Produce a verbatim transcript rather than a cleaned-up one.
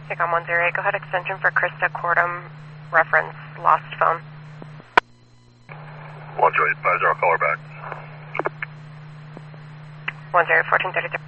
Take on one zero eight, go ahead, extension for Krista Cordum, reference, lost phone. one zero eight five zero, call her back. one zero eight, fourteen thirty-three.